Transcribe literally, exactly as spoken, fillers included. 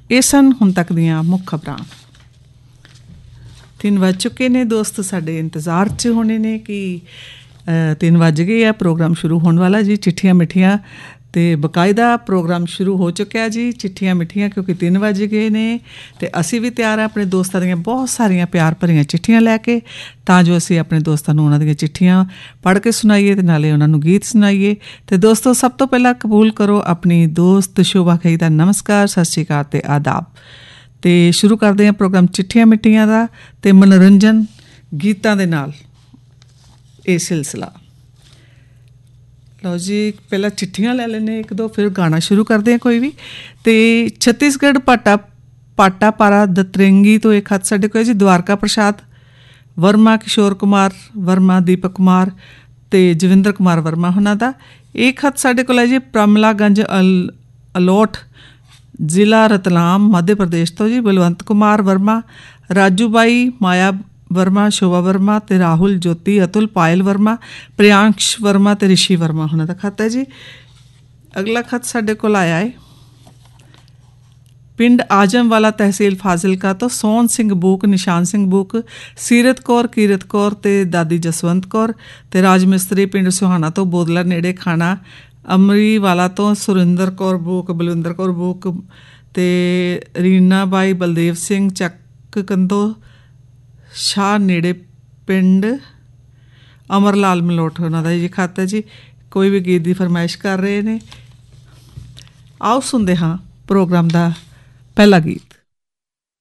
ਇਹ ਸਨ ਹੁਣ ਤੱਕ ਦੀਆਂ ਮੁੱਖ ਖਬਰਾਂ। ਤਿੰਨ ਵੱਜ ਚੁੱਕੇ ਨੇ ਦੋਸਤ, ਸਾਡੇ ਇੰਤਜ਼ਾਰ 'ਚ ਹੋਣੇ ਨੇ ਕਿ ਤਿੰਨ ਵੱਜ ਗਏ ਆ, ਪ੍ਰੋਗਰਾਮ ਸ਼ੁਰੂ ਹੋਣ ਵਾਲਾ ਜੀ। ਚਿੱਠੀਆਂ ਮਿੱਠੀਆਂ ਅਤੇ ਬਕਾਇਦਾ ਪ੍ਰੋਗਰਾਮ ਸ਼ੁਰੂ ਹੋ ਚੁੱਕਿਆ ਜੀ, ਚਿੱਠੀਆਂ ਮਿੱਠੀਆਂ, ਕਿਉਂਕਿ ਤਿੰਨ ਵੱਜ ਗਏ ਨੇ ਅਤੇ ਅਸੀਂ ਵੀ ਤਿਆਰ ਹਾਂ ਆਪਣੇ ਦੋਸਤਾਂ ਦੀਆਂ ਬਹੁਤ ਸਾਰੀਆਂ ਪਿਆਰ ਭਰੀਆਂ ਚਿੱਠੀਆਂ ਲੈ ਕੇ, ਤਾਂ ਜੋ ਅਸੀਂ ਆਪਣੇ ਦੋਸਤਾਂ ਨੂੰ ਉਹਨਾਂ ਦੀਆਂ ਚਿੱਠੀਆਂ ਪੜ੍ਹ ਕੇ ਸੁਣਾਈਏ ਅਤੇ ਨਾਲੇ ਉਹਨਾਂ ਨੂੰ ਗੀਤ ਸੁਣਾਈਏ। ਅਤੇ ਦੋਸਤੋ, ਸਭ ਤੋਂ ਪਹਿਲਾਂ ਕਬੂਲ ਕਰੋ ਆਪਣੀ ਦੋਸਤ ਸ਼ੋਭਾ ਖਈ ਦਾ ਨਮਸਕਾਰ, ਸਤਿ ਸ਼੍ਰੀ ਅਕਾਲ ਅਤੇ ਆਦਾਬ। ਅਤੇ ਸ਼ੁਰੂ ਕਰਦੇ ਹਾਂ ਪ੍ਰੋਗਰਾਮ ਚਿੱਠੀਆਂ ਮਿੱਠੀਆਂ ਦਾ ਅਤੇ ਮਨੋਰੰਜਨ ਗੀਤਾਂ ਦੇ ਨਾਲ ਇਹ ਸਿਲਸਿਲਾ। ਲਓ ਜੀ, ਪਹਿਲਾਂ ਚਿੱਠੀਆਂ ਲੈ ਲੈਂਦੇ ਇੱਕ ਦੋ, ਫਿਰ ਗਾਣਾ ਸ਼ੁਰੂ ਕਰਦੇ ਹਾਂ ਕੋਈ ਵੀ। ਅਤੇ ਛੱਤੀਸਗੜ੍ਹ ਪਾਟਾ ਪਾਟਾ ਪਾਰਾ ਦਤਰੰਗੀ ਤੋਂ ਇੱਕ ਖੱਤ ਸਾਡੇ ਕੋਲ ਜੀ, ਦਵਾਰਕਾ ਪ੍ਰਸਾਦ ਵਰਮਾ, ਕਿਸ਼ੋਰ ਕੁਮਾਰ ਵਰਮਾ, ਦੀਪਕ ਕੁਮਾਰ ਅਤੇ ਜਵਿੰਦਰ ਕੁਮਾਰ ਵਰਮਾ ਉਹਨਾਂ ਦਾ। ਇਹ ਖੱਤ ਸਾਡੇ ਕੋਲ ਹੈ ਜੀ ਪ੍ਰਮਲਾਗੰਜ ਅਲ ਅਲੋਟ ਜ਼ਿਲ੍ਹਾ ਰਤਲਾਮ ਮੱਧ ਪ੍ਰਦੇਸ਼ ਤੋਂ ਜੀ। ਬਲਵੰਤ ਕੁਮਾਰ ਵਰਮਾ, ਰਾਜੂ ਬਾਈ, ਮਾਇਆ ਵਰਮਾ, ਸ਼ੋਭਾ ਵਰਮਾ ਅਤੇ ਰਾਹੁਲ ਜੋਤੀ, ਅਤੁਲ, ਪਾਇਲ ਵਰਮਾ, ਪ੍ਰਿਆੰਸ਼ ਵਰਮਾ ਅਤੇ ਰਿਸ਼ੀ ਵਰਮਾ ਉਹਨਾਂ ਦਾ ਖੱਤ ਹੈ ਜੀ। ਅਗਲਾ ਖੱਤ ਸਾਡੇ ਕੋਲ ਆਇਆ ਹੈ ਪਿੰਡ ਆਜਮਵਾਲਾ, ਤਹਿਸੀਲ ਫਾਜ਼ਿਲਕਾ ਤੋਂ ਸੋਹਣ ਸਿੰਘ ਬੂਕ, ਨਿਸ਼ਾਨ ਸਿੰਘ ਬੂਕ, ਸੀਰਤ ਕੌਰ, ਕੀਰਤ ਕੌਰ ਅਤੇ ਦਾਦੀ ਜਸਵੰਤ ਕੌਰ ਅਤੇ ਰਾਜ ਮਿਸਤਰੀ ਪਿੰਡ ਸੁਹਾਣਾ ਤੋਂ ਬੋਦਲਾ ਨੇੜੇ ਖਾਣਾ ਅਮਰੀਵਾਲਾ ਤੋਂ ਸੁਰਿੰਦਰ ਕੌਰ ਬੂਕ, ਬਲਵਿੰਦਰ ਕੌਰ ਬੂਕ ਅਤੇ ਰੀਨਾ ਬਾਈ, ਬਲਦੇਵ ਸਿੰਘ ਚੱਕ ਕੰਦੋ ਸ਼ਾਹ ਨੇੜੇ ਪਿੰਡ ਅਮਰ ਲਾਲ ਮਲੋਟ ਉਹਨਾਂ ਦਾ ਜੀ ਖੱਤ ਹੈ ਜੀ। ਕੋਈ ਵੀ ਗੀਤ ਦੀ ਫਰਮਾਇਸ਼ ਕਰ ਰਹੇ ਨੇ। ਆਓ ਸੁਣਦੇ ਹਾਂ ਪ੍ਰੋਗਰਾਮ ਦਾ ਪਹਿਲਾ ਗੀਤ।